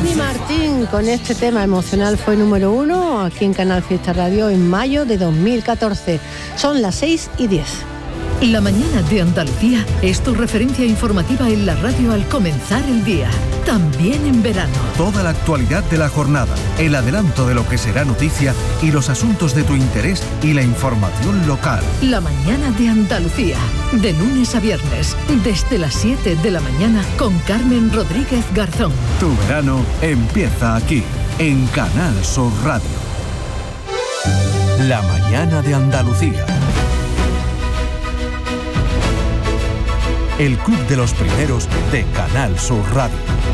Dani Martín con este tema emocional fue número 1 aquí en Canal Fiesta Radio en mayo de 2014. Son las 6:10. La mañana de Andalucía es tu referencia informativa en la radio al comenzar el día, también en verano. Toda la actualidad de la jornada, el adelanto de lo que será noticia y los asuntos de tu interés y la información local. La mañana de Andalucía, de lunes a viernes, desde las 7 de la mañana con Carmen Rodríguez Garzón. Tu verano empieza aquí, en Canal Sur Radio. La mañana de Andalucía. El club de los primeros de Canal Sur Radio.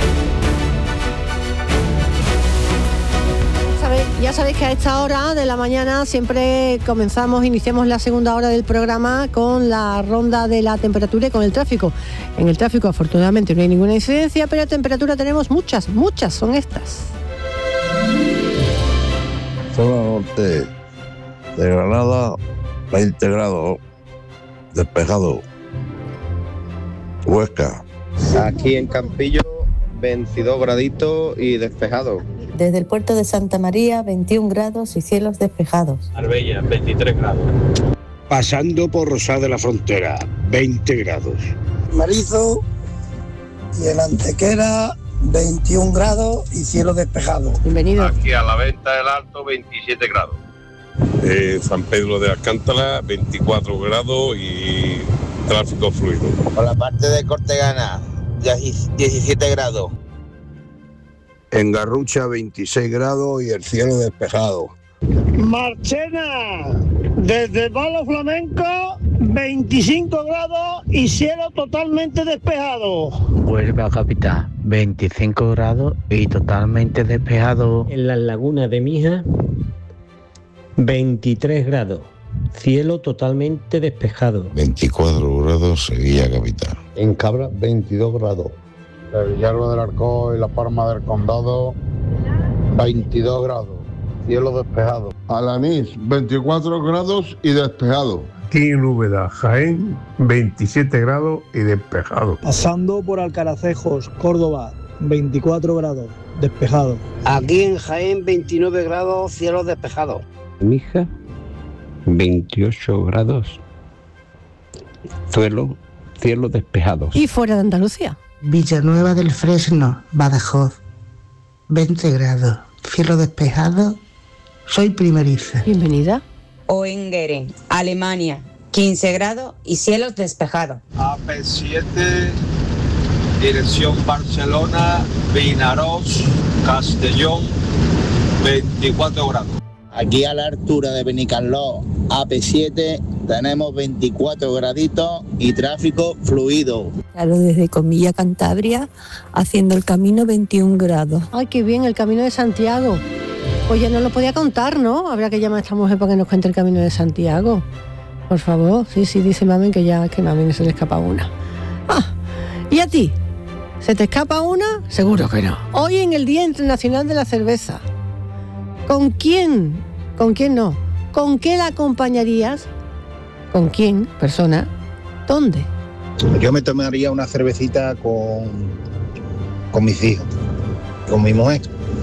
Ya sabéis que a esta hora de la mañana siempre iniciamos la segunda hora del programa con la ronda de la temperatura y con el tráfico. En el tráfico afortunadamente no hay ninguna incidencia, pero temperatura tenemos muchas son estas. Zona norte de Granada, 20 grados, despejado. Huesca. Aquí en Campillo, 22 graditos y despejado. Desde el puerto de Santa María, 21 grados y cielos despejados. Marbella, 23 grados. Pasando por Rosal de la Frontera, 20 grados. Marizo y en Antequera, 21 grados y cielo despejado. Bienvenido. Aquí a la Venta del Alto, 27 grados. San Pedro de Alcántara, 24 grados y tráfico fluido. Por la parte de Cortegana, 17 grados. En Garrucha, 26 grados y el cielo despejado. Marchena, desde Palo Flamenco, 25 grados y cielo totalmente despejado. Huelva capital, 25 grados y totalmente despejado. En las lagunas de Mija, 23 grados, cielo totalmente despejado. 24 grados, Sevilla capital. En Cabra, 22 grados. De Villalba del Arcó y La Palma del Condado, 22 grados, cielo despejado. Alanís, 24 grados y despejado. Aquí en Úbeda, Jaén, 27 grados y despejado. Pasando por Alcaracejos, Córdoba, 24 grados, despejado. Aquí en Jaén, 29 grados, cielo despejado. Mija, 28 grados, cielo despejado. Y fuera de Andalucía. Villanueva del Fresno, Badajoz, 20 grados, cielo despejado, soy primeriza. Bienvenida. Oengeren, Alemania, 15 grados y cielos despejados. AP7, dirección Barcelona, Vinaròs, Castellón, 24 grados. Aquí a la altura de Benicarló, AP7, tenemos 24 graditos y tráfico fluido. Claro, desde Comilla, Cantabria, haciendo el camino 21 grados. Ay, qué bien, el camino de Santiago. Oye, no lo podía contar, ¿no? Habrá que llamar a esta mujer para que nos cuente el camino de Santiago. Por favor, sí, dice Mami que Mami se le escapa una. ¿Y a ti? ¿Se te escapa una? Seguro que no. Hoy en el Día Internacional de la Cerveza. ¿Con quién? ¿Con quién no? ¿Con qué la acompañarías? ¿Con quién? Persona. ¿Dónde? Yo me tomaría una cervecita con mis hijos, con mi mujer.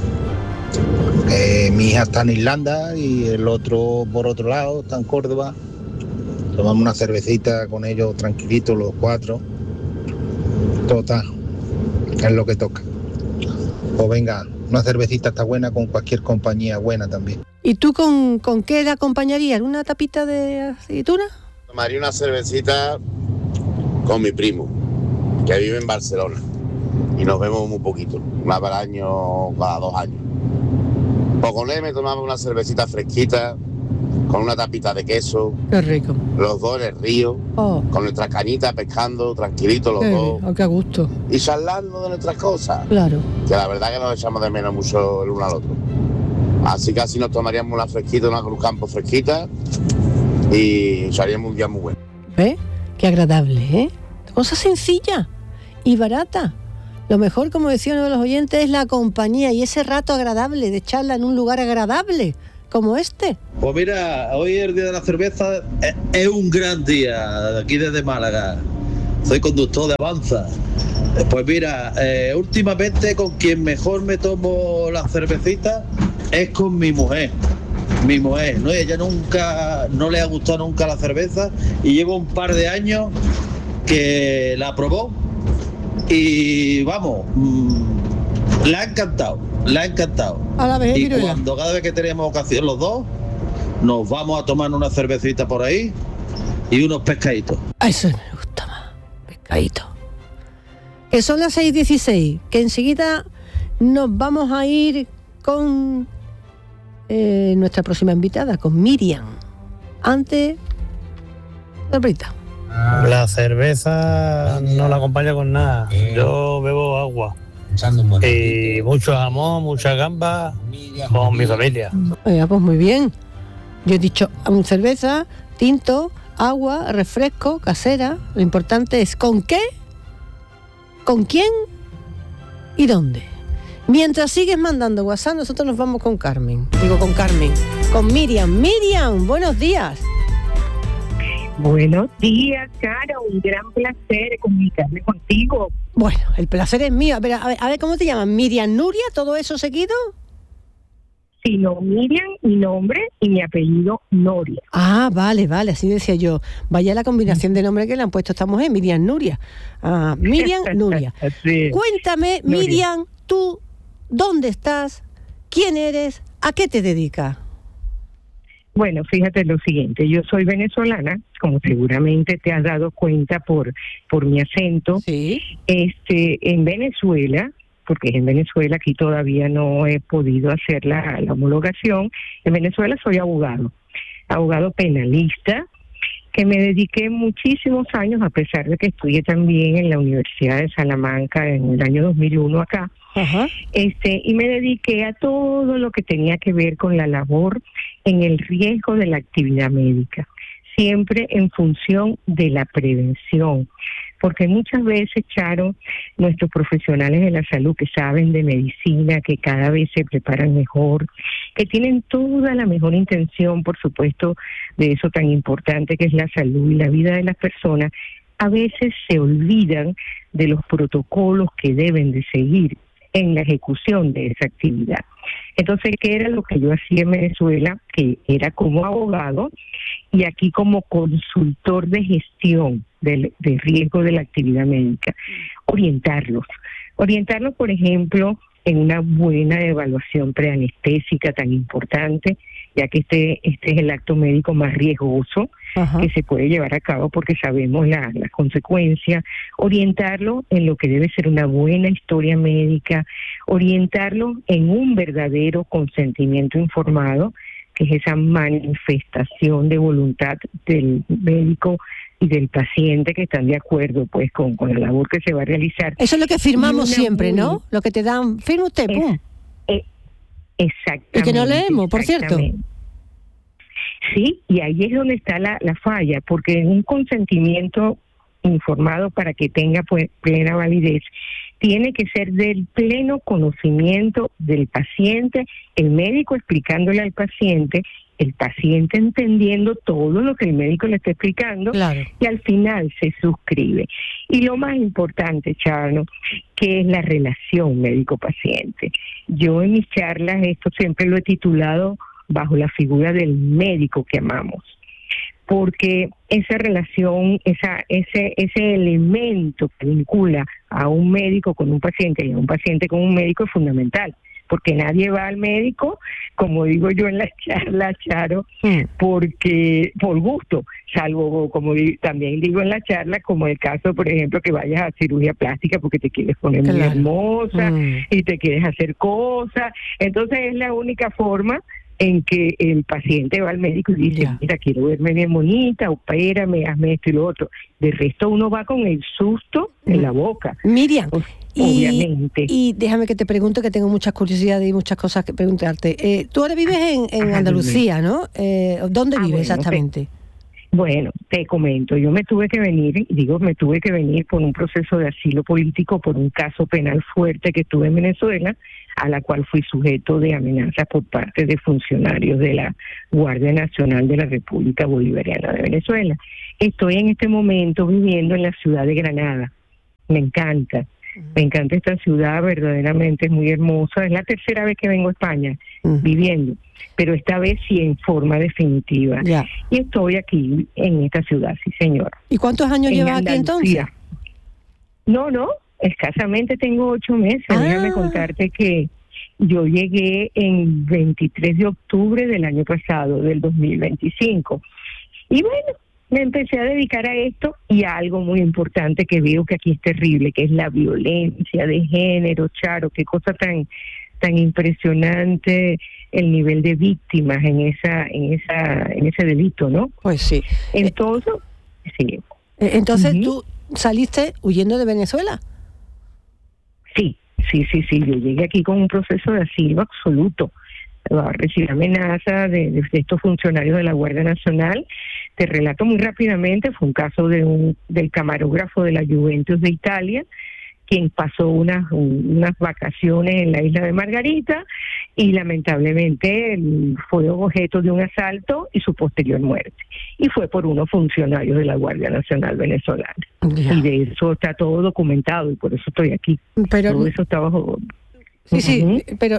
Mi hija está en Irlanda y el otro por otro lado está en Córdoba. Tomamos una cervecita con ellos tranquilitos los cuatro. Total, es lo que toca. Pues venga, una cervecita está buena con cualquier compañía buena también. ¿Y tú con qué la acompañarías? ¿Una tapita de aceituna? Tomaría una cervecita con mi primo, que vive en Barcelona. Y nos vemos muy poquito, una vez al año, cada 2 años. Pues con él me tomamos una cervecita fresquita, con una tapita de queso. Qué rico. Los dos en el río, con nuestras cañitas pescando, tranquilitos los dos. Oh, qué gusto. Y charlando de nuestras cosas. Claro. Que la verdad que nos echamos de menos mucho el uno al otro. Así que así nos tomaríamos una fresquita, una Cruz Campo fresquita y echaríamos un día muy bueno. ¿Ves? Qué agradable, ¿eh? Cosa sencilla y barata. Lo mejor, como decía uno de los oyentes, es la compañía y ese rato agradable de charla en un lugar agradable como este. Pues mira, hoy el Día de la Cerveza es un gran día, aquí desde Málaga. Soy conductor de Avanza Pues mira, últimamente con quien mejor me tomo la cervecita es con mi mujer. Mi mujer, ¿no? Ella no le ha gustado nunca la cerveza y llevo un par de años que la probó y vamos, le ha encantado. A la vez, y cuando cada vez que tenemos ocasión los dos, nos vamos a tomar una cervecita por ahí y unos pescaditos. Eso me gusta más, pescadito. Que son las 6:16, que enseguida nos vamos a ir con nuestra próxima invitada, con Miriam. Antes, sorpresa. La cerveza no la acompaña con nada. Yo bebo agua. Y mucho jamón, mucha gamba con mi familia. Pues muy bien. Yo he dicho cerveza, tinto, agua, refresco, casera. Lo importante es con qué, con quién y dónde. Mientras sigues mandando WhatsApp, nosotros nos vamos con Carmen. Con Miriam. Miriam, buenos días. Buenos días, Charo. Un gran placer comunicarme contigo. Bueno, el placer es mío. A ver, ¿cómo te llaman? ¿Miriam Nuria? ¿Todo eso seguido? Sí, no, Miriam, mi nombre y mi apellido Noria. Ah, vale, así decía yo. Vaya la combinación de nombre que le han puesto a esta mujer, Miriam Nuria. Miriam Nuria. Sí. Cuéntame, Nuria. Miriam, tú, ¿dónde estás? ¿Quién eres? ¿A qué te dedicas? Bueno, fíjate lo siguiente, yo soy venezolana, como seguramente te has dado cuenta por mi acento. Sí. En Venezuela, porque en Venezuela aquí todavía no he podido hacer la homologación. En Venezuela soy abogado penalista, que me dediqué muchísimos años, a pesar de que estudié también en la Universidad de Salamanca en el año 2001 acá. Ajá. Y me dediqué a todo lo que tenía que ver con la labor en el riesgo de la actividad médica, siempre en función de la prevención, porque muchas veces, Charo, nuestros profesionales de la salud que saben de medicina, que cada vez se preparan mejor, que tienen toda la mejor intención, por supuesto, de eso tan importante que es la salud y la vida de las personas, a veces se olvidan de los protocolos que deben de seguir en la ejecución de esa actividad. Entonces, ¿qué era lo que yo hacía en Venezuela? Que era como abogado y aquí como consultor de gestión de riesgo de la actividad médica. Orientarlos, por ejemplo, en una buena evaluación preanestésica tan importante, ya que este es el acto médico más riesgoso que se puede llevar a cabo porque sabemos las consecuencias. Orientarlo en lo que debe ser una buena historia médica, orientarlo en un verdadero consentimiento informado, que es esa manifestación de voluntad del médico y del paciente que están de acuerdo pues con la labor que se va a realizar. Eso es lo que firmamos siempre, ¿no? Lo que te dan, firma usted, pum. Exactamente. Y que no leemos, por cierto. Sí, y ahí es donde está la falla, porque en un consentimiento informado, para que tenga pues plena validez, tiene que ser del pleno conocimiento del paciente, el médico explicándole al paciente, el paciente entendiendo todo lo que el médico le está explicando, claro. Y al final se suscribe. Y lo más importante, Chano, que es la relación médico-paciente. Yo en mis charlas esto siempre lo he titulado bajo la figura del médico que amamos, porque esa relación, ese elemento que vincula a un médico con un paciente y a un paciente con un médico es fundamental, porque nadie va al médico, como digo yo en la charla, Charo, porque por gusto, salvo, como también digo en la charla, como el caso, por ejemplo, que vayas a cirugía plástica porque te quieres poner muy hermosa y te quieres hacer cosas. Entonces es la única forma en que el paciente va al médico y dice, mira, quiero verme bien bonita, opérame, hazme esto y lo otro. De resto uno va con el susto en la boca. Miriam, obviamente. Y déjame que te pregunte, que tengo muchas curiosidades y muchas cosas que preguntarte. Tú ahora vives en Andalucía, ¿no? ¿Dónde vives exactamente? Bueno, te comento, yo me tuve que venir por un proceso de asilo político, por un caso penal fuerte que tuve en Venezuela, a la cual fui sujeto de amenazas por parte de funcionarios de la Guardia Nacional de la República Bolivariana de Venezuela. Estoy en este momento viviendo en la ciudad de Granada. Me encanta. Me encanta esta ciudad, verdaderamente es muy hermosa. Es la tercera vez que vengo a España viviendo, pero esta vez sí en forma definitiva. Ya. Y estoy aquí en esta ciudad, sí señora. ¿Y cuántos años llevas aquí entonces? No, escasamente tengo 8 meses. Déjame contarte que yo llegué en 23 de octubre del año pasado, del 2025. Y bueno, me empecé a dedicar a esto y a algo muy importante que veo que aquí es terrible, que es la violencia de género, Charo. Qué cosa tan impresionante el nivel de víctimas en ese delito, ¿no? Pues sí. Entonces, sí. Entonces, ¿tú saliste huyendo de Venezuela? Sí. Yo llegué aquí con un proceso de asilo absoluto. Recibí amenaza de estos funcionarios de la Guardia Nacional. Te relato muy rápidamente, fue un caso del camarógrafo de la Juventus de Italia, quien pasó unas vacaciones en la isla de Margarita y lamentablemente fue objeto de un asalto y su posterior muerte. Y fue por unos funcionarios de la Guardia Nacional venezolana. Yeah. Y de eso está todo documentado y por eso estoy aquí. Pero todo eso está bajo... Sí, pero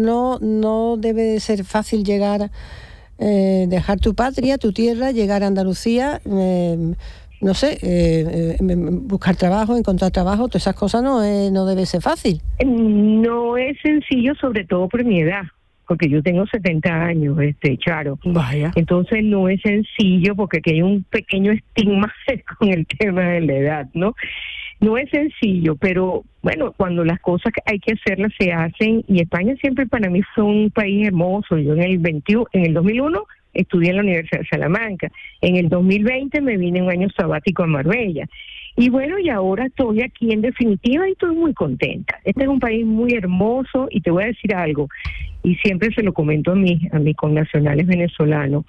no debe de ser fácil llegar, dejar tu patria, tu tierra, llegar a Andalucía, no sé, buscar trabajo, encontrar trabajo, todas esas cosas no debe ser fácil. No es sencillo, sobre todo por mi edad, porque yo tengo 70 años, Charo. Vaya. Entonces no es sencillo porque aquí hay un pequeño estigma con el tema de la edad, ¿no? No es sencillo, pero bueno, cuando las cosas hay que hacerlas se hacen, y España siempre para mí fue un país hermoso. Yo en el 2001 estudié en la Universidad de Salamanca, en el 2020 me vine un año sabático a Marbella, y bueno, y ahora estoy aquí en definitiva y estoy muy contenta. Este es un país muy hermoso y te voy a decir algo, y siempre se lo comento a mis connacionales venezolanos.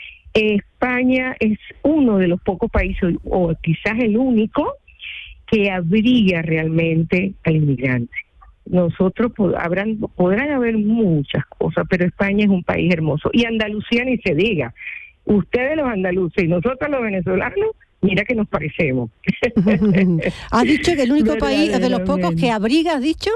España es uno de los pocos países, o quizás el único, que abriga realmente al inmigrante. Nosotros podrán haber muchas cosas, pero España es un país hermoso. Y Andalucía ni se diga. Ustedes los andaluces y nosotros los venezolanos, mira que nos parecemos. ¿Has dicho que el único país de los pocos que abriga, has dicho?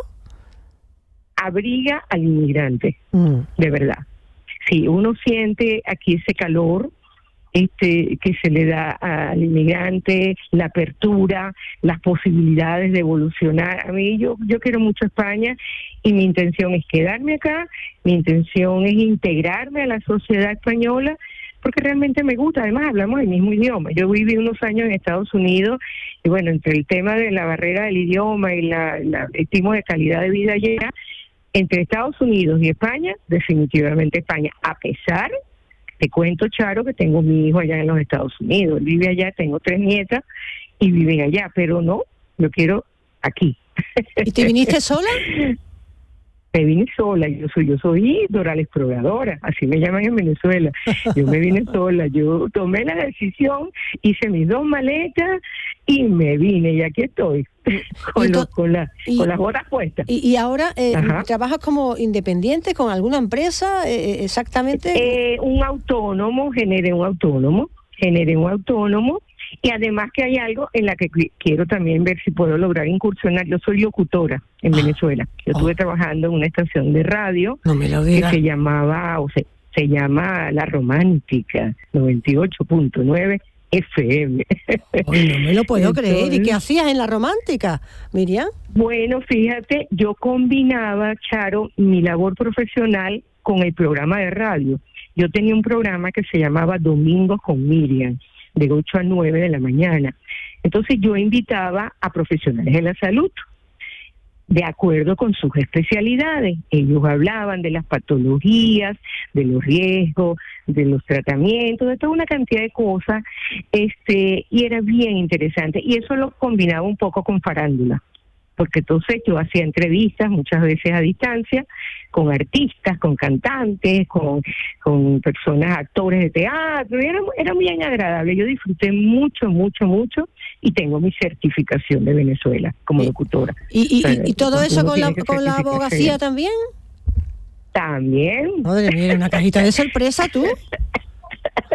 Abriga al inmigrante, de verdad. Sí, uno siente aquí ese calor que se le da al inmigrante, la apertura, las posibilidades de evolucionar. A mí yo quiero mucho España y mi intención es quedarme acá, mi intención es integrarme a la sociedad española porque realmente me gusta. Además hablamos el mismo idioma. Yo viví unos años en Estados Unidos y bueno, entre el tema de la barrera del idioma y el tipo de calidad de vida allá, entre Estados Unidos y España, definitivamente España, a pesar... Te cuento, Charo, que tengo mi hijo allá en los Estados Unidos. Él vive allá, tengo 3 nietas y viven allá, pero no, yo quiero aquí. ¿Y te viniste sola? Me vine sola, yo soy Doral Exploradora, así me llaman en Venezuela. Yo me vine sola, yo tomé la decisión, hice mis 2 maletas y me vine, y aquí estoy, con las botas puestas. ¿Y ahora trabajas como independiente con alguna empresa exactamente? Un autónomo, generé un autónomo, y además que hay algo en la que quiero también ver si puedo lograr incursionar. Yo soy locutora en Venezuela. Yo estuve trabajando en una estación de radio que se llamaba, se llama La Romántica, 98.9 FM. Oye, no me lo puedo creer. ¿Y qué hacías en La Romántica, Miriam? Bueno, fíjate, yo combinaba, Charo, mi labor profesional con el programa de radio. Yo tenía un programa que se llamaba Domingos con Miriam, de 8 a 9 de la mañana. Entonces yo invitaba a profesionales de la salud, de acuerdo con sus especialidades. Ellos hablaban de las patologías, de los riesgos, de los tratamientos, de toda una cantidad de cosas, y era bien interesante. Y eso lo combinaba un poco con farándula, porque entonces yo hacía entrevistas muchas veces a distancia con artistas, con cantantes, con personas, actores de teatro, y era bien agradable. Yo disfruté mucho y tengo mi certificación de Venezuela como locutora. ¿Y todo eso con la abogacía también? También. Madre mía, una cajita de sorpresa tú.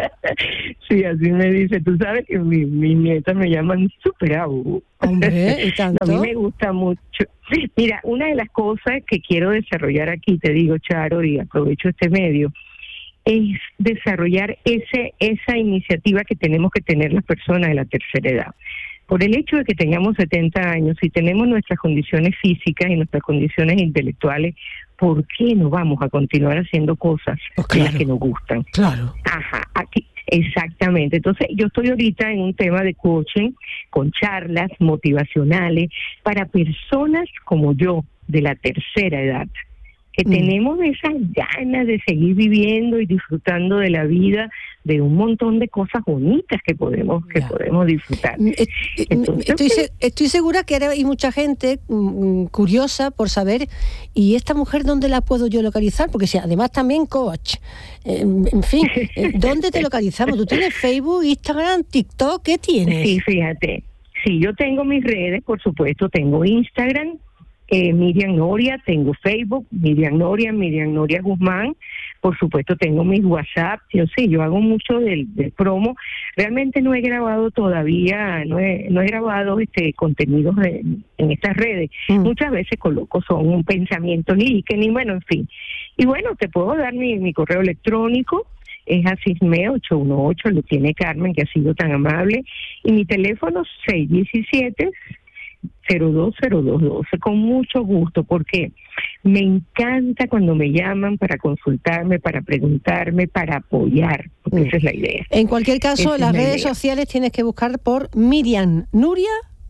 Sí, así me dice. Tú sabes que mis nietas me llaman súper abu. Hombre, ¿y tanto? A mí me gusta mucho. Mira, una de las cosas que quiero desarrollar aquí, te digo, Charo, y aprovecho este medio, es desarrollar esa iniciativa que tenemos que tener las personas de la tercera edad. Por el hecho de que tengamos 70 años y tenemos nuestras condiciones físicas y nuestras condiciones intelectuales, ¿por qué no vamos a continuar haciendo cosas las que nos gustan? Claro. Ajá, aquí, exactamente. Entonces, yo estoy ahorita en un tema de coaching, con charlas motivacionales para personas como yo, de la tercera edad, que tenemos esas ganas de seguir viviendo y disfrutando de la vida, de un montón de cosas bonitas que podemos disfrutar. Entonces, estoy segura que hay mucha gente curiosa por saber, ¿y esta mujer dónde la puedo yo localizar? Porque si además también coach, en fin, ¿dónde te localizamos? ¿Tú tienes Facebook, Instagram, TikTok? ¿Qué tienes? Sí, fíjate, sí, yo tengo mis redes, por supuesto, tengo Instagram, Miriam Noria, tengo Facebook, Miriam Noria Guzmán, por supuesto tengo mis WhatsApp, yo hago mucho del promo. Realmente no he grabado todavía, no he grabado contenidos en estas redes. Muchas veces coloco, son un pensamiento líquen y bueno, en fin. Y bueno, te puedo dar mi correo electrónico, es asisme818, lo tiene Carmen, que ha sido tan amable, y mi teléfono 617-020212, con mucho gusto, porque me encanta cuando me llaman para consultarme, para preguntarme, para apoyar, porque esa es la idea. En cualquier caso, las redes sociales tienes que buscar por Miriam Noria,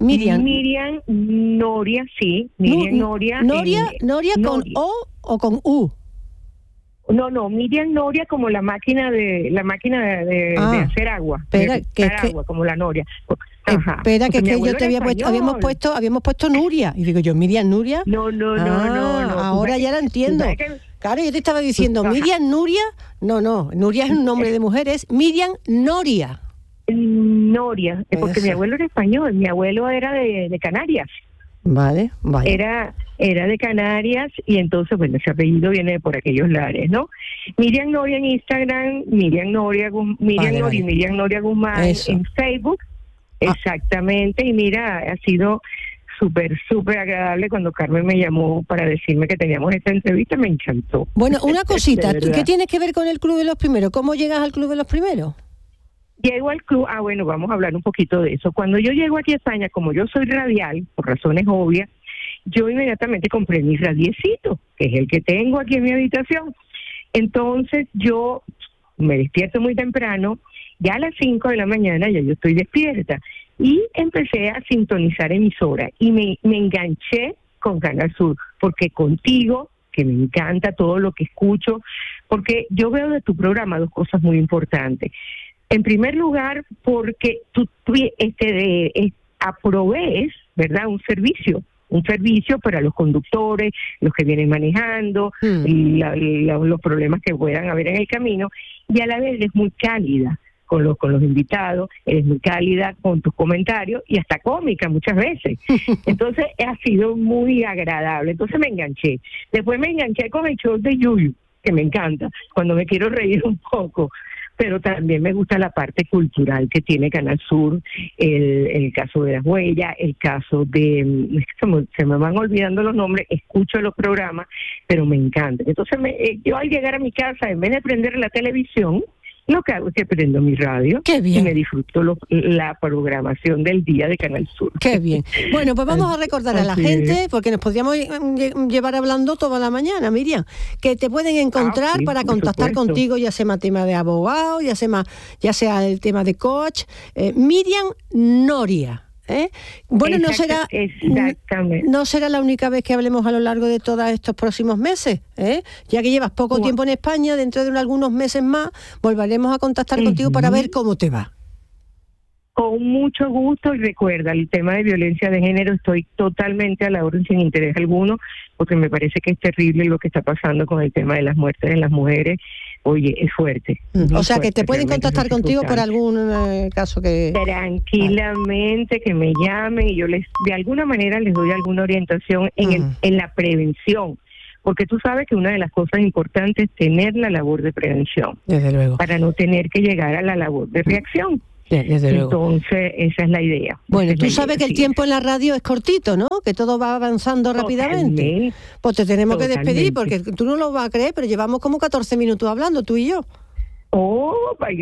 sí, Miriam Noria. Noria con O o con U. No, Miriam Noria como la máquina de hacer agua, agua como la Noria. Ajá. Espera, que yo te habíamos puesto Nuria. Y digo yo, Miriam Nuria. No. Ahora ya la entiendo. Claro, yo te estaba diciendo, Miriam Nuria. No, Nuria es un nombre de mujer, es Miriam Noria. Noria, porque mi abuelo era español, mi abuelo era de Canarias. Vale. Era de Canarias y entonces, bueno, ese apellido viene por aquellos lares, ¿no? Miriam Noria en Instagram, Miriam Noria Guzmán en Facebook. Exactamente, y mira, ha sido súper agradable cuando Carmen me llamó para decirme que teníamos esta entrevista, me encantó. Bueno, una cosita, ¿qué tienes que ver con el Club de los Primeros? ¿Cómo llegas al Club de los Primeros? Llego al club, bueno, vamos a hablar un poquito de eso. Cuando yo llego aquí a España, como yo soy radial, por razones obvias, yo inmediatamente compré mi radiecito, que es el que tengo aquí en mi habitación. Entonces yo me despierto muy temprano, ya a las 5 de la mañana ya yo estoy despierta, y empecé a sintonizar emisoras, y me enganché con Canal Sur, porque contigo, que me encanta todo lo que escucho, porque yo veo de tu programa dos cosas muy importantes. En primer lugar, porque tú aprovees, ¿verdad?, un servicio para los conductores, los que vienen manejando, los problemas que puedan haber en el camino, y a la vez eres muy cálida con los invitados, eres muy cálida con tus comentarios y hasta cómica muchas veces. Entonces ha sido muy agradable. Entonces me enganché. Después me enganché con el show de Yuyu, que me encanta, cuando me quiero reír un poco. Pero también me gusta la parte cultural que tiene Canal Sur, el caso de las huellas, el caso de, se me van olvidando los nombres, escucho los programas, pero me encanta. Entonces yo al llegar a mi casa, en vez de prender la televisión, lo que hago es que prendo mi radio. Qué bien. Y me disfruto la programación del día de Canal Sur. Qué bien. Bueno, pues vamos a recordar a la gente, porque nos podríamos llevar hablando toda la mañana, Miriam, que te pueden encontrar para contactar contigo, ya sea tema de abogado, ya sea el tema de coach. Miriam Noria. Bueno, no será la única vez que hablemos a lo largo de todos estos próximos meses, ya que llevas poco tiempo en España. Dentro de algunos meses más volveremos a contactar contigo para ver cómo te va. Con mucho gusto, y recuerda, el tema de violencia de género, estoy totalmente a la orden sin interés alguno, porque me parece que es terrible lo que está pasando con el tema de las muertes de las mujeres. Oye, es fuerte. O sea, que te pueden contactar contigo por algún caso que... Tranquilamente, que me llamen y yo de alguna manera les doy alguna orientación en la prevención, porque tú sabes que una de las cosas importantes es tener la labor de prevención. Desde luego. Para no tener que llegar a la labor de reacción. Desde luego. Entonces, esa es la idea. Bueno, tú sabes que el tiempo en la radio es cortito, ¿no? Que todo va avanzando rápidamente. Pues te tenemos que despedir, porque tú no lo vas a creer, pero llevamos como 14 minutos hablando, tú y yo. Oh, my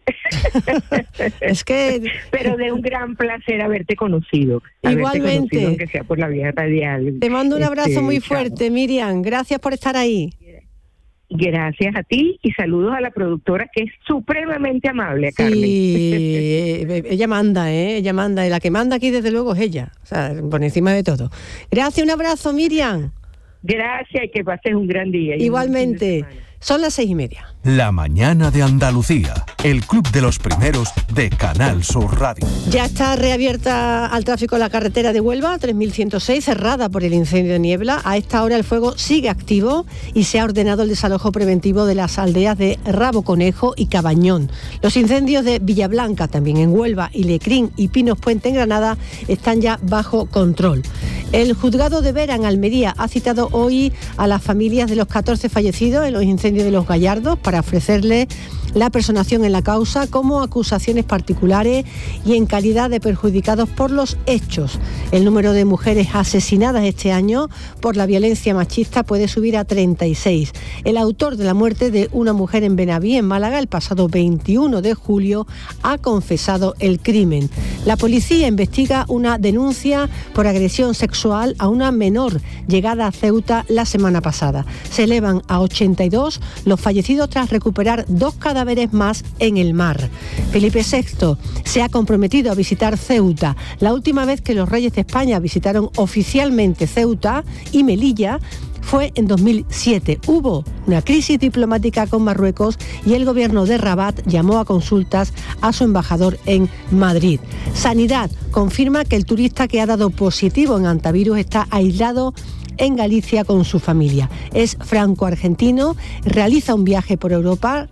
gosh. Es que... Pero de un gran placer haberte conocido. Igualmente. Aunque sea por la vía radial. Te mando un abrazo muy fuerte, Miriam. Gracias por estar ahí. Gracias a ti y saludos a la productora, que es supremamente amable, Carmen. Sí, ella manda, ella manda, y la que manda aquí desde luego es ella, o sea, por encima de todo. Gracias, un abrazo, Miriam. Gracias y que pases un gran día. Igualmente. Son las 6:30. La mañana de Andalucía, el club de los primeros de Canal Sur Radio. Ya está reabierta al tráfico la carretera de Huelva, 3106, cerrada por el incendio de Niebla. A esta hora el fuego sigue activo y se ha ordenado el desalojo preventivo de las aldeas de Rabo Conejo y Cabañón. Los incendios de Villablanca, también en Huelva, y Lecrín y Pinos Puente en Granada están ya bajo control. El juzgado de Vera en Almería ha citado hoy a las familias de los 14 fallecidos en los incendios de Los Gallardos para ofrecerle la personación en la causa como acusaciones particulares y en calidad de perjudicados por los hechos. El número de mujeres asesinadas este año por la violencia machista puede subir a 36. El autor de la muerte de una mujer en Benaví, en Málaga, el pasado 21 de julio, ha confesado el crimen. La policía investiga una denuncia por agresión sexual a una menor llegada a Ceuta la semana pasada. Se elevan a 82 los fallecidos tras recuperar 2 cadáveres más en el mar. Felipe VI se ha comprometido a visitar Ceuta. La última vez que los reyes de España visitaron oficialmente Ceuta y Melilla fue en 2007. Hubo una crisis diplomática con Marruecos y el gobierno de Rabat llamó a consultas a su embajador en Madrid. Sanidad confirma que el turista que ha dado positivo en antivirus está aislado en Galicia con su familia. Es franco-argentino, realizaba un viaje por Europa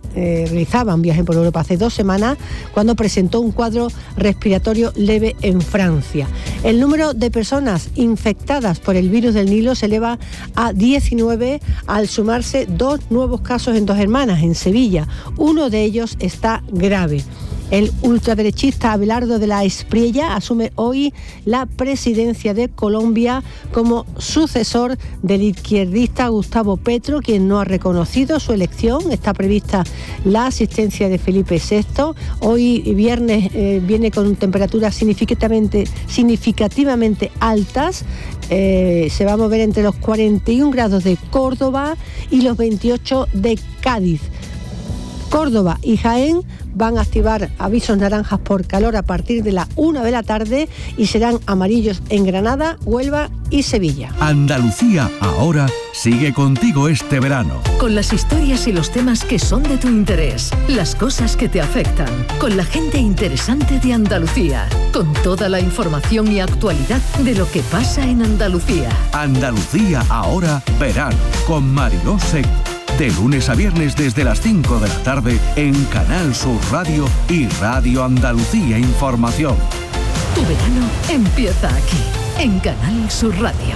hace 2 semanas cuando presentó un cuadro respiratorio leve en Francia. El número de personas infectadas por el virus del Nilo se eleva a 19 al sumarse 2 nuevos casos en 2 hermanas, en Sevilla. Uno de ellos está grave. El ultraderechista Abelardo de la Espriella asume hoy la presidencia de Colombia como sucesor del izquierdista Gustavo Petro, quien no ha reconocido su elección. Está prevista la asistencia de Felipe VI. Hoy viernes viene con temperaturas significativamente altas. Se va a mover entre los 41 grados de Córdoba y los 28 de Cádiz. Córdoba y Jaén van a activar avisos naranjas por calor a partir de la 1 de la tarde y serán amarillos en Granada, Huelva y Sevilla. Andalucía ahora sigue contigo este verano. Con las historias y los temas que son de tu interés, las cosas que te afectan, con la gente interesante de Andalucía, con toda la información y actualidad de lo que pasa en Andalucía. Andalucía ahora verano con Mariló Seco. De lunes a viernes desde las 5 de la tarde en Canal Sur Radio y Radio Andalucía Información. Tu verano empieza aquí, en Canal Sur Radio.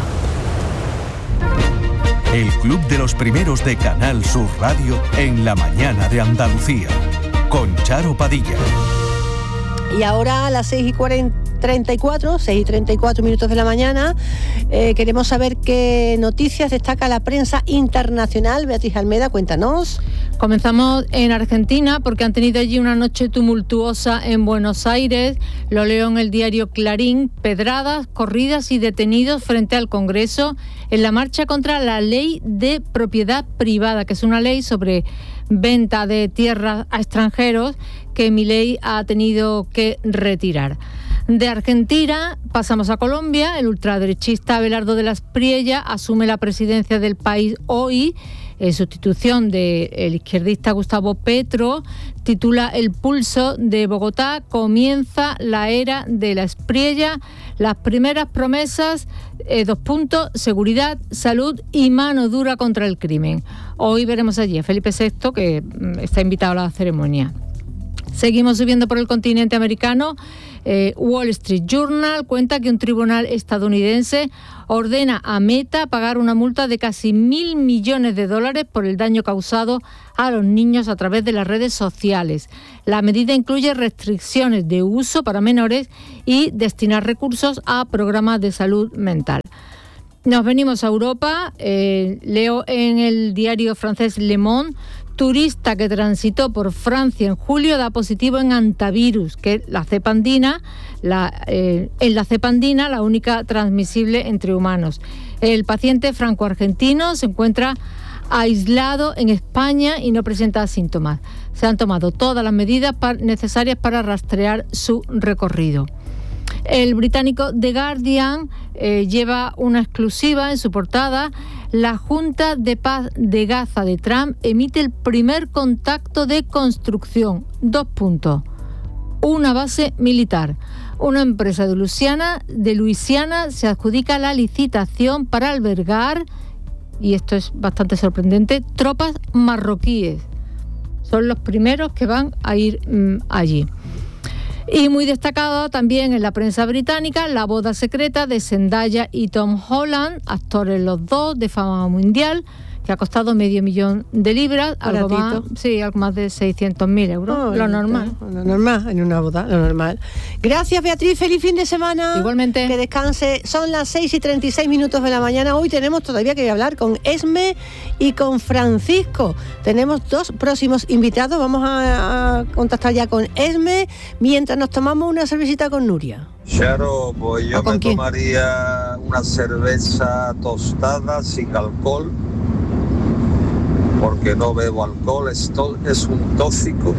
El club de los primeros de Canal Sur Radio en la mañana de Andalucía. Con Charo Padilla. Y ahora a las 6:34 minutos de la mañana, queremos saber qué noticias destaca la prensa internacional. Beatriz Almeda, cuéntanos. Comenzamos en Argentina porque han tenido allí una noche tumultuosa en Buenos Aires. Lo leo en el diario Clarín. Pedradas, corridas y detenidos frente al Congreso en la marcha contra la ley de propiedad privada, que es una ley sobre venta de tierras a extranjeros que Milei ha tenido que retirar. De Argentina pasamos a Colombia. El ultraderechista Abelardo de la Espriella asume la presidencia del país hoy en sustitución del izquierdista Gustavo Petro. Titula El pulso de Bogotá, comienza la era de la Espriella. Las primeras promesas, 2 puntos, seguridad, salud y mano dura contra el crimen. Hoy veremos allí a Felipe VI, que está invitado a la ceremonia. Seguimos subiendo por el continente americano. Wall Street Journal cuenta que un tribunal estadounidense ordena a Meta pagar una multa de casi $1.000 millones por el daño causado a los niños a través de las redes sociales. La medida incluye restricciones de uso para menores y destinar recursos a programas de salud mental. Nos venimos a Europa. Leo en el diario francés Le Monde: turista que transitó por Francia en julio da positivo en hantavirus, que es la cepa andina, la única transmisible entre humanos. El paciente franco-argentino se encuentra aislado en España y no presenta síntomas. Se han tomado todas las medidas necesarias para rastrear su recorrido. El británico The Guardian lleva una exclusiva en su portada. La Junta de Paz de Gaza de Trump emite el primer contacto de construcción. 2 puntos. Una base militar. Una empresa de Luisiana se adjudica la licitación para albergar, y esto es bastante sorprendente, tropas marroquíes. Son los primeros que van a ir allí. Y muy destacado también en la prensa británica, la boda secreta de Zendaya y Tom Holland, actores los dos de fama mundial, que ha costado $500,000, algo más de 600.000 euros, lo normal. Lo normal, en una boda, lo normal. Gracias, Beatriz, feliz fin de semana. Igualmente. Que descanse. Son las 6:36 de la mañana. Hoy tenemos todavía que hablar con Esme y con Francisco. Tenemos 2 próximos invitados. Vamos a contactar ya con Esme mientras nos tomamos una cervecita con Nuria. Charo, pues yo me tomaría una cerveza tostada sin alcohol, porque no bebo alcohol, es un tóxico,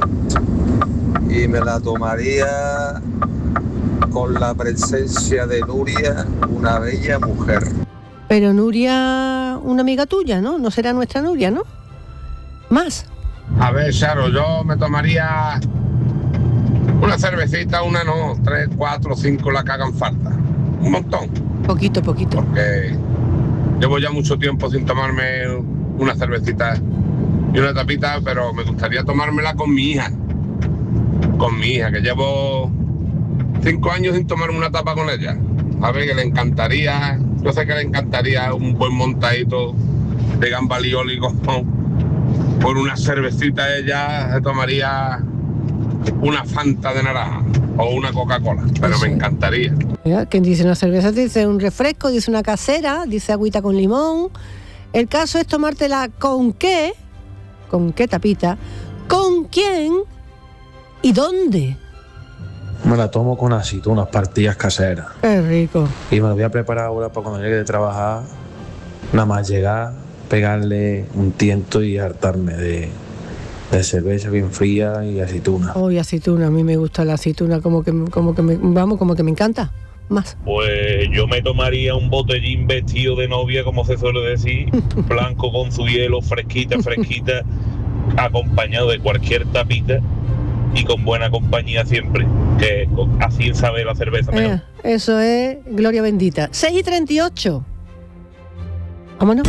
y me la tomaría con la presencia de Nuria, una bella mujer. Pero Nuria, una amiga tuya, ¿no? No será nuestra Nuria, ¿no? Más. A ver, Charo, yo me tomaría una cervecita, una no, 3, 4, 5 las que hagan falta. Un montón. Poquito. Porque llevo ya mucho tiempo sin tomarme una cervecita y una tapita, pero me gustaría tomármela con mi hija. Con mi hija, que llevo 5 años sin tomarme una tapa con ella. A ver, que le encantaría, yo sé que le encantaría un buen montadito de gamba alioli con una cervecita. Ella se tomaría una Fanta de naranja o una Coca-Cola, pero me encantaría. Mira, quien dice una cerveza dice un refresco, dice una casera, dice agüita con limón. El caso es tomártela con qué tapita, con quién y dónde. Me la tomo con aceitunas, pastillas caseras. Qué rico. Y me lo voy a preparar ahora para cuando llegue de trabajar, nada más llegar, pegarle un tiento y hartarme de cerveza bien fría y aceituna. Y aceituna, a mí me gusta la aceituna, como que me encanta. Más. Pues yo me tomaría un botellín vestido de novia, como se suele decir, blanco con su hielo, fresquita, acompañado de cualquier tapita y con buena compañía siempre, que así sabe la cerveza mejor. Eso es gloria bendita. 6:38. Vámonos.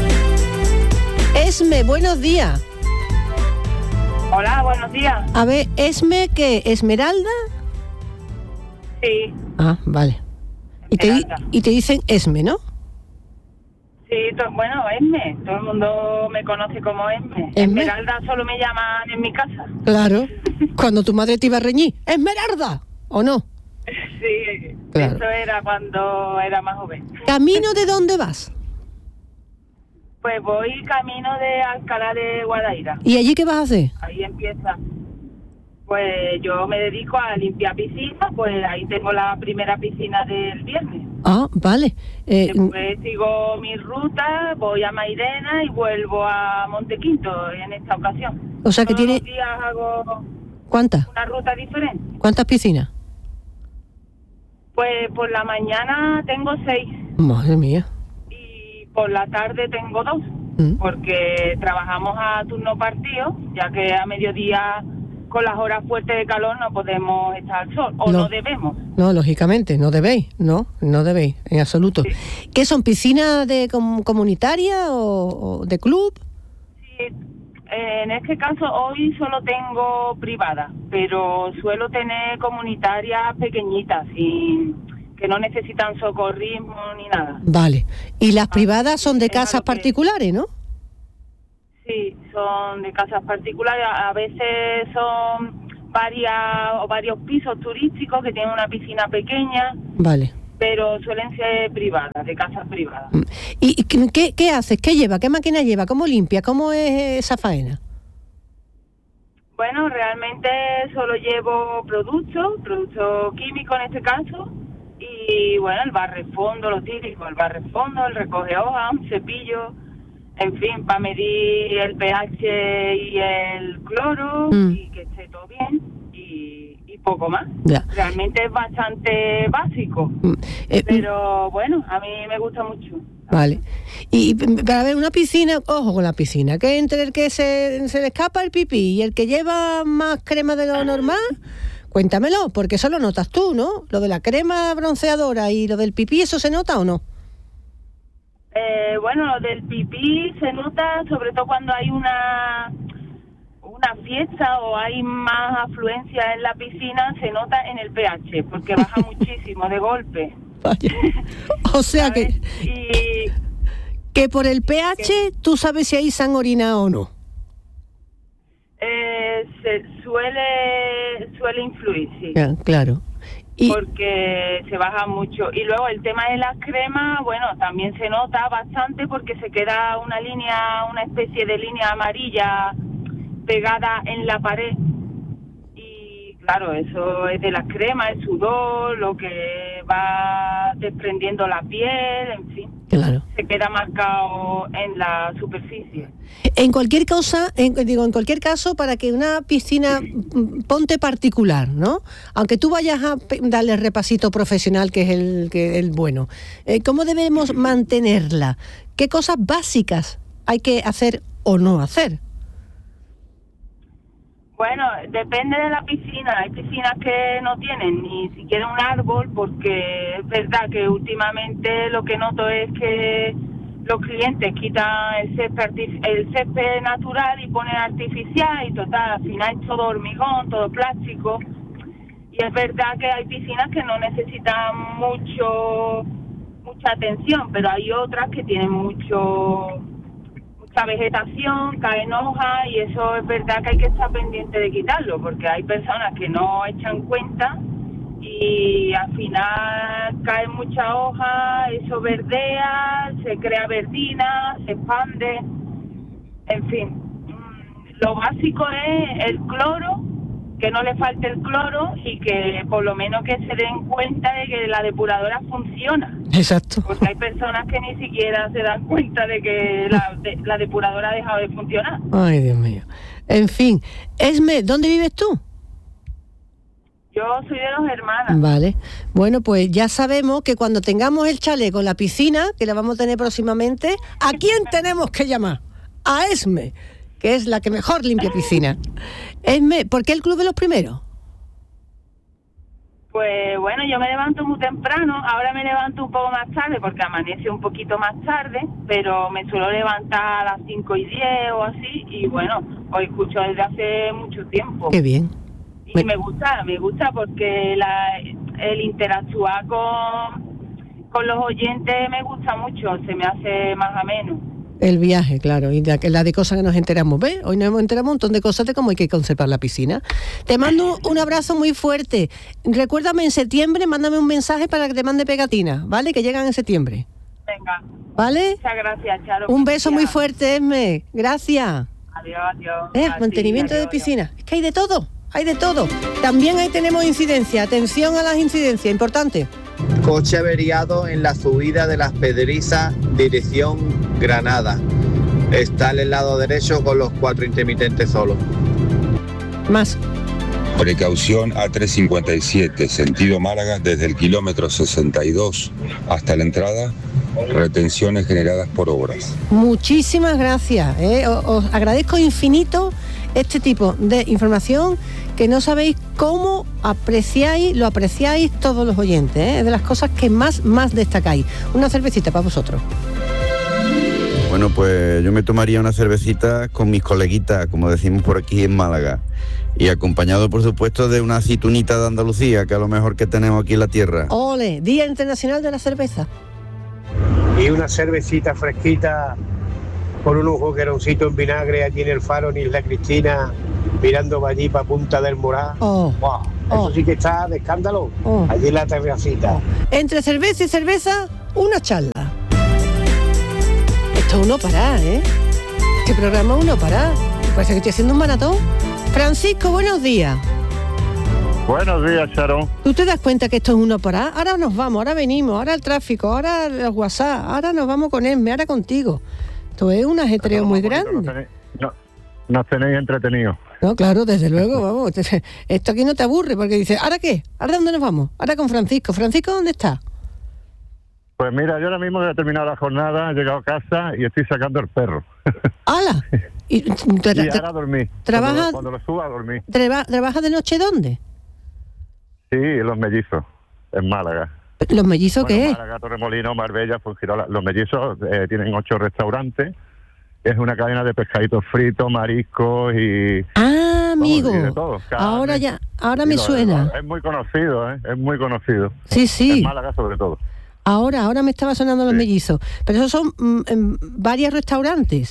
Esme, buenos días. Hola, buenos días. A ver, ¿Esme qué? ¿Esmeralda? Sí. Ah, vale. Y te dicen Esme, ¿no? Sí, bueno, Esme. Todo el mundo me conoce como Esme. Esmeralda solo me llaman en mi casa. Claro. Cuando tu madre te iba a reñir. ¡Esmeralda! ¿O no? Sí, claro. Eso era cuando era más joven. ¿Camino de dónde vas? Pues voy camino de Alcalá de Guadaira. ¿Y allí qué vas a hacer? Ahí empieza. Pues yo me dedico a limpiar piscinas, pues ahí tengo la primera piscina del viernes. Ah, vale. Después sigo mi ruta, voy a Mairena y vuelvo a Montequinto en esta ocasión. O sea que todos los días hago ¿cuántas? Una ruta diferente. ¿Cuántas piscinas? Pues por la mañana tengo 6. Madre mía. Y por la tarde tengo 2, porque trabajamos a turno partido, ya que a mediodía con las horas fuertes de calor no podemos estar al sol, no debemos. No, lógicamente, no debéis, no debéis, en absoluto. Sí. ¿Qué son, piscinas de comunitarias o de club? Sí, En este caso hoy solo tengo privadas, pero suelo tener comunitarias pequeñitas, que no necesitan socorrismo ni nada. Vale. ¿Y las privadas son de casas particulares, no? Sí, son de casas particulares. A veces son varios pisos turísticos que tienen una piscina pequeña. Vale. Pero suelen ser privadas, de casas privadas. ¿Y qué haces? ¿Qué lleva? ¿Qué máquina lleva? ¿Cómo limpia? ¿Cómo es esa faena? Bueno, realmente solo llevo productos químicos en este caso, y bueno, el barrefondo, lo típico, el barrefondo, el recoge hojas, un cepillo, en fin, para medir el pH y el cloro, y que esté todo bien, y poco más. Ya. Realmente es bastante básico, pero bueno, a mí me gusta mucho. Vale. Y para ver, una piscina, ojo con la piscina, que entre el que se le escapa el pipí y el que lleva más crema de lo normal, cuéntamelo, porque eso lo notas tú, ¿no? Lo de la crema bronceadora y lo del pipí, ¿eso se nota o no? Bueno, lo del pipí se nota sobre todo cuando hay una fiesta o hay más afluencia en la piscina, se nota en el pH, porque baja muchísimo de golpe. Vaya. O sea que por el pH tú sabes si ahí se han orinado o no. Se suele influir, sí. Ya, claro. Porque se baja mucho. Y luego el tema de las cremas, bueno, también se nota bastante porque se queda una especie de línea amarilla pegada en la pared. Y claro, eso es de las cremas, el sudor, lo que va desprendiendo la piel, en fin. Claro. Se queda marcado en la superficie. En cualquier caso, para que una piscina, ponte particular, ¿no? Aunque tú vayas a darle el repasito profesional, que es el bueno, ¿cómo debemos mantenerla? ¿Qué cosas básicas hay que hacer o no hacer? Bueno, depende de la piscina. Hay piscinas que no tienen ni siquiera un árbol, porque es verdad que últimamente lo que noto es que los clientes quitan el césped natural y ponen artificial, y total, al final es todo hormigón, todo plástico. Y es verdad que hay piscinas que no necesitan mucha atención, pero hay otras que tienen mucha vegetación, caen hojas, y eso es verdad que hay que estar pendiente de quitarlo, porque hay personas que no echan cuenta y al final caen muchas hojas, eso verdea, se crea verdina, se expande, en fin. Lo básico es el cloro, que no le falte el cloro, y que por lo menos que se den cuenta de que la depuradora funciona. Exacto. Porque hay personas que ni siquiera se dan cuenta de que la depuradora ha dejado de funcionar. Ay, Dios mío. En fin, Esme, ¿dónde vives tú? Yo soy de Dos Hermanas. Vale. Bueno, pues ya sabemos que cuando tengamos el chalet con la piscina, que la vamos a tener próximamente, ¿a quién tenemos que llamar? A Esme, que es la que mejor limpia piscina. Esme, ¿por qué el Club de los Primeros? Pues bueno, yo me levanto muy temprano, ahora me levanto un poco más tarde porque amanece un poquito más tarde, pero me suelo levantar a las 5:10 o así, y bueno, os escucho desde hace mucho tiempo. Qué bien. Y me gusta porque el interactuar con los oyentes me gusta mucho, se me hace más ameno. El viaje, claro, y la de cosas que nos enteramos. ¿Ves? Hoy nos hemos enterado un montón de cosas de cómo hay que conservar la piscina. Te mando un abrazo muy fuerte. Recuérdame en septiembre, mándame un mensaje para que te mande pegatinas, ¿vale? Que llegan en septiembre. Venga. ¿Vale? Muchas gracias, Charo. Un beso muy fuerte, Esme. Gracias. Adiós. Mantenimiento de piscina. Es que hay de todo, hay de todo. También ahí tenemos incidencia. Atención a las incidencias, importante. Coche averiado en la subida de Las Pedrizas, dirección Granada. Está en el lado derecho con los 4 intermitentes solos. Más. Precaución A357, sentido Málaga, desde el kilómetro 62 hasta la entrada, retenciones generadas por obras. Muchísimas gracias. Os agradezco infinito este tipo de información, que no sabéis cómo lo apreciáis todos los oyentes, es de las cosas que más destacáis. Una cervecita para vosotros. Bueno, pues yo me tomaría una cervecita con mis coleguitas, como decimos por aquí en Málaga, y acompañado, por supuesto, de una aceitunita de Andalucía, que es lo mejor que tenemos aquí en la tierra. ¡Ole! Día Internacional de la Cerveza. Y una cervecita fresquita con un jugueroncito en vinagre allí en el Faro, en Isla Cristina, mirando allí para Punta del Morá. Oh. Wow, eso sí que está de escándalo. Allí en la terracita. Entre cerveza y cerveza, una charla. Esto es uno parar, ¿eh? Este programa es uno parar. Parece que estoy haciendo un maratón. Francisco, buenos días. Buenos días, Sharon. ¿Tú te das cuenta que esto es uno parar? Ahora nos vamos, ahora venimos, ahora el tráfico, ahora los WhatsApp, ahora nos vamos con Esme, ahora contigo. Esto es un ajetreo muy grande. Nos tenéis entretenidos. No, claro, desde luego, vamos. Esto aquí no te aburre, porque dices, ¿ahora qué? ¿Ahora dónde nos vamos? Ahora con Francisco. ¿Francisco dónde está? Pues mira, yo ahora mismo he terminado la jornada, he llegado a casa y estoy sacando el perro. ¡Hala! Y ahora a dormir. ¿Trabajas? Cuando lo suba a dormir. ¿Trabajas de noche dónde? Sí, en Los Mellizos, en Málaga. ¿Los Mellizos qué es? Málaga, Torremolinos, Marbella, Fuengirola. Los Mellizos tienen 8 restaurantes. Es una cadena de pescaditos fritos, mariscos y... Ah, amigo. Vamos, y de todo. Ahora me suena. Es muy conocido, ¿eh? Es muy conocido. Sí. En Málaga sobre todo. Ahora me estaba sonando Los Mellizos. Pero esos son varios restaurantes.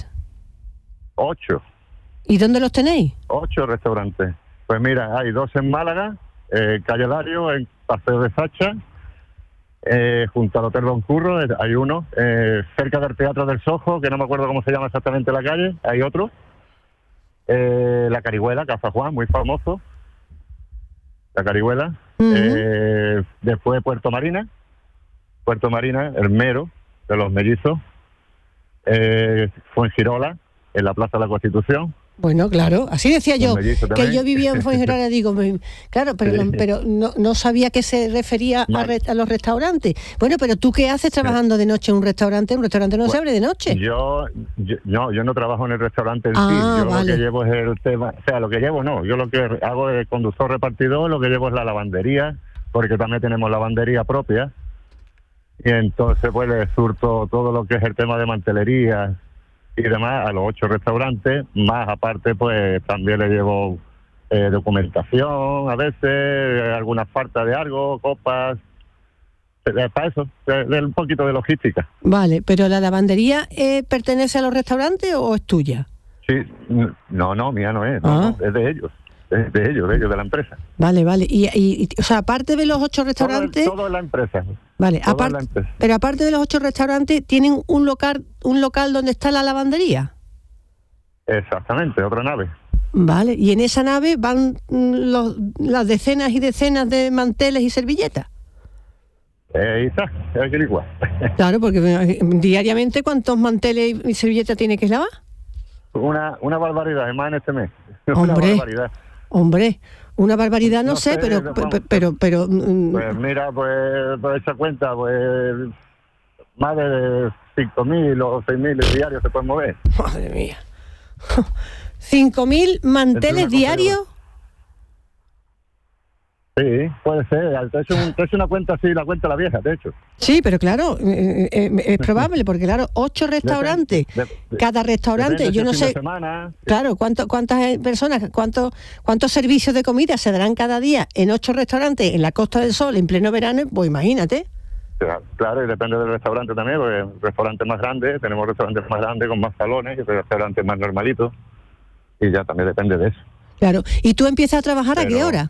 8. ¿Y dónde los tenéis? 8 restaurantes. Pues mira, hay 2 en Málaga, Calle Lario, en Paseo de Sacha, junto al Hotel Don Curro, hay uno, cerca del Teatro del Sojo, que no me acuerdo cómo se llama exactamente la calle, hay otro, La Carihuela, Casa Juan, muy famoso, La Carihuela, después Puerto Marina, el Mero, de Los Mellizos, Fuengirola, en la Plaza de la Constitución. Bueno, claro, así decía yo, que yo vivía en Fuengirola, digo, claro, pero no sabía que se refería a los restaurantes. Bueno, pero ¿tú qué haces trabajando de noche en un restaurante? Un restaurante no se abre de noche. Yo no trabajo en el restaurante en sí, yo lo que llevo es el tema, yo lo que hago es conductor repartidor, lo que llevo es la lavandería, porque también tenemos lavandería propia, y entonces pues le surto todo lo que es el tema de mantelería y demás a los 8 restaurantes, más aparte pues también le llevo documentación a veces, algunas faltas de algo, copas, para eso, un poquito de logística. Vale, pero ¿la lavandería pertenece a los restaurantes o es tuya? Sí, no, mía no es, no, es de ellos. De ellos, de la empresa. Vale. Y o sea, aparte de los 8 restaurantes... Todo es la empresa. Vale, pero aparte de los 8 restaurantes, ¿tienen un local donde está la lavandería? Exactamente, otra nave. Vale, y en esa nave van las decenas y decenas de manteles y servilletas. Claro, porque diariamente, ¿cuántos manteles y servilletas tiene que lavar? Una barbaridad, además en este mes. Hombre, una barbaridad, no sé, pero... Pues mira, pues esa cuenta, pues más de 5.000 o 6.000 diarios se pueden mover. Madre mía. ¿5.000 manteles diarios? Sí, puede ser. Es una cuenta así, la cuenta la vieja, de hecho. Sí, pero claro, es probable, porque claro, 8 restaurantes, cada restaurante, yo no sé, claro, cuántas personas, cuántos servicios de comida se darán cada día en 8 restaurantes en la Costa del Sol en pleno verano, pues imagínate. Claro, y depende del restaurante también, porque restaurantes más grandes, tenemos restaurantes más grandes con más salones, y restaurantes más normalitos, y ya también depende de eso. Claro, ¿y tú empiezas a trabajar a qué hora?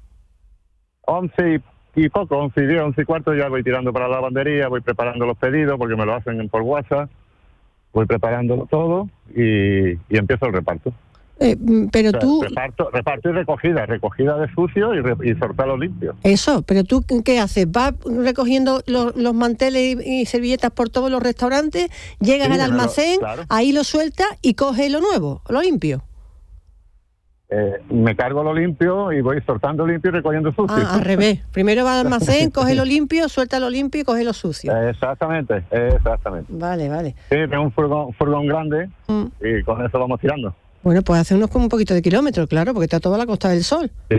11 y poco, 11 y 10, 11 y cuarto, ya voy tirando para la lavandería, voy preparando los pedidos porque me lo hacen por WhatsApp, voy preparándolo todo y empiezo el reparto. Pero tú... Reparto y recogida de sucio y sorteo limpio. Eso, pero tú ¿qué haces? ¿Vas recogiendo los manteles y servilletas por todos los restaurantes, llegas al almacén, ahí lo sueltas y coges lo nuevo, lo limpio? Me cargo lo limpio y voy sortando limpio y recogiendo sucio. Al revés. Primero va al almacén, coge lo limpio, suelta lo limpio y coge lo sucio. Exactamente. Vale. Sí, tengo un furgón grande y con eso vamos tirando. Bueno, pues hace un poquito de kilómetros, claro, porque está toda la Costa del Sol. Sí,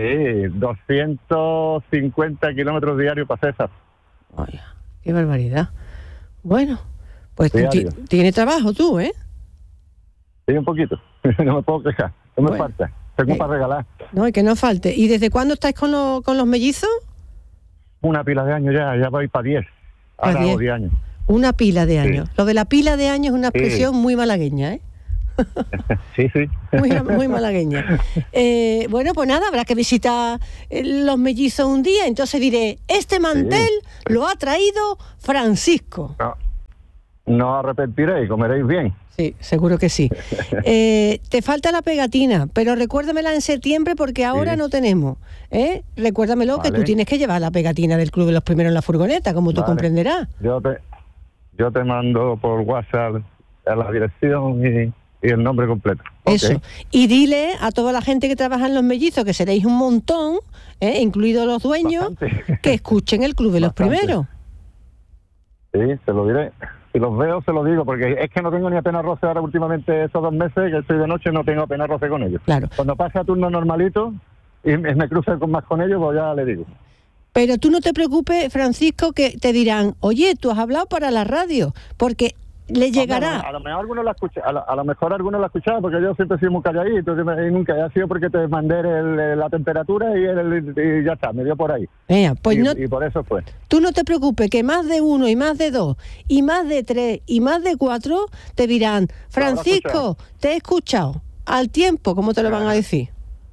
250 kilómetros diarios para César. Ay, qué barbaridad. Bueno, Pues tienes trabajo tú, ¿eh? Sí, un poquito. No me puedo quejar. No me falta. Tengo para regalar. No, y que no falte. ¿Y desde cuándo estáis con los mellizos? Una pila de años ya voy para 10. Ahora hago 10 años. Una pila de años. Lo de la pila de años es una expresión muy malagueña, ¿eh? Sí. Muy malagueña. Bueno, pues nada, habrá que visitar los mellizos un día. Entonces diré, este mantel lo ha traído Francisco. No arrepentiréis, comeréis bien. Sí, seguro que sí. Te falta la pegatina, pero recuérdamela en septiembre porque ahora no tenemos. Recuérdamelo, que tú tienes que llevar la pegatina del Club de los Primeros en la furgoneta, como tú comprenderás. Yo te mando por WhatsApp a la dirección y el nombre completo. Eso. Okay. Y dile a toda la gente que trabaja en los mellizos, que seréis un montón, incluidos los dueños, que escuchen el Club de los Primeros. Sí, se lo diré. Si los veo, se lo digo, porque es que no tengo ni apenas roce ahora últimamente estos 2 meses, que estoy de noche, no tengo apenas roce con ellos. Claro. Cuando pase a turno normalito y me cruce más con ellos, pues ya le digo. Pero tú no te preocupes, Francisco, que te dirán, oye, tú has hablado para la radio, porque le llegará. A lo mejor algunos la escuchaban, porque yo siempre he sido muy calladito, y nunca ha sido porque te mandé la temperatura y ya está, me dio por ahí. Pues y por eso fue. Tú no te preocupes, que más de 1 y más de 2 y más de 3 y más de 4 te dirán, Francisco, te he escuchado. Al tiempo, ¿cómo te lo van a decir?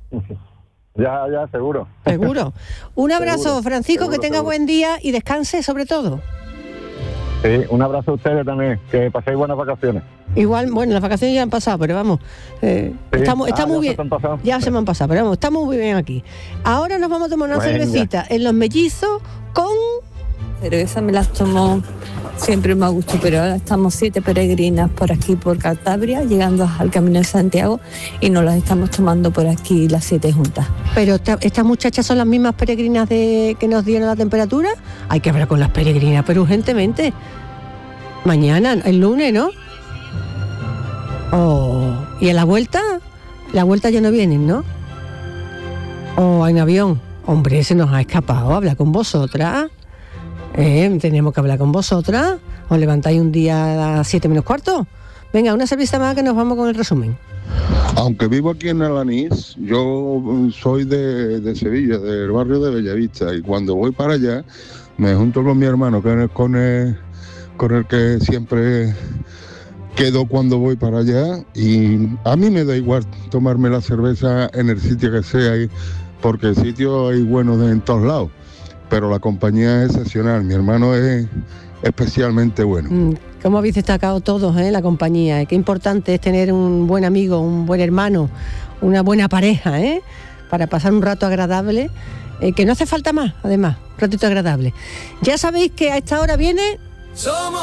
Ya, seguro. Seguro. Un abrazo, Francisco, que tenga buen día y descanse sobre todo. Sí, un abrazo a ustedes también, que paséis buenas vacaciones. Igual, bueno, las vacaciones ya han pasado, pero vamos, está muy bien. Ya se me han pasado, pero vamos, está muy bien aquí. Ahora nos vamos a tomar una cervecita en los mellizos con... Cerveza me las tomo siempre me gusta, pero ahora estamos 7 peregrinas por aquí, por Cantabria, llegando al Camino de Santiago, y nos las estamos tomando por aquí las 7 juntas. Pero estas muchachas son las mismas peregrinas que nos dieron la temperatura. Hay que hablar con las peregrinas, pero urgentemente. Mañana, el lunes, ¿no? ¿Y en la vuelta? La vuelta ya no vienen, ¿no? En avión. Hombre, se nos ha escapado hablar con vosotras. Tenemos que hablar con vosotras. ¿Os levantáis un día a las 7 menos cuarto? Venga, una cerveza más que nos vamos con el resumen. Aunque vivo aquí en Alanís, yo soy de Sevilla, del barrio de Bellavista, y cuando voy para allá me junto con mi hermano, que es con el que siempre quedo cuando voy para allá, y a mí me da igual tomarme la cerveza en el sitio que sea, porque el sitio hay buenos en todos lados, pero la compañía es excepcional. Mi hermano es especialmente bueno. ¿Cómo habéis destacado todos, la compañía? Qué importante es tener un buen amigo, un buen hermano, una buena pareja, para pasar un rato agradable, que no hace falta más, además, un ratito agradable. Ya sabéis que a esta hora viene...